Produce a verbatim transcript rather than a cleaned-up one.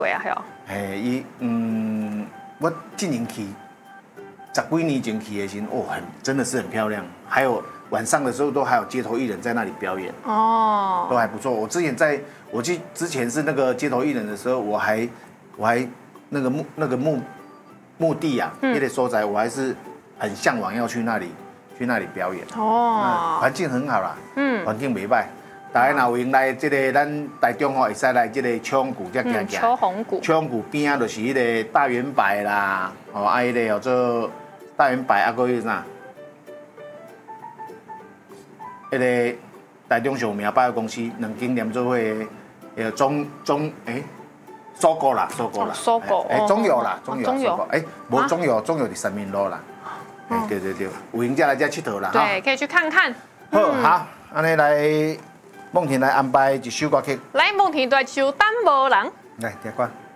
对啊，有。 嘿，伊嗯，我进年去，十几年前去的时候，哦，很真的是很漂亮。还有晚上的时候，都还有街头艺人在那里表演， 哦， 都还不错。我之前在我去之前是那个街头艺人的时候，我还我还那个墓那个墓墓地啊，那个所在，我还是很向往要去那里去那里表演。 哦， 环境很好啦， 嗯， 环境袂歹。大家若有闲来，这个咱台中吼会使来这个秋红谷才行行。 秋红谷。 秋红谷边啊，就是迄个大圆柏啦，哦，啊，迄个叫做大圆柏，啊，搁迄啥？迄个台中上有名百货公司，两间连做伙的，呃，中中诶，搜狗啦，搜狗啦， 搜狗， 诶，中油啦，中油， 中油， 诶，无中油，中油伫三民路啦。哎，对对对，有闲才来这佚佗啦， 对，可以去看看。 好，好，安尼来。梦婷来安排一首歌曲， 来梦婷对首《等无人》。 来，听歌。